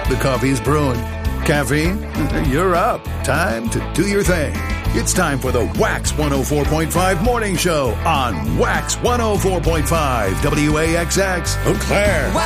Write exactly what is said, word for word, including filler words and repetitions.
The coffee's brewing. Caffeine? You're up. Time to do your thing. It's time for the Wax one oh four point five Morning Show on Wax one oh four point five W A X X Eau Claire.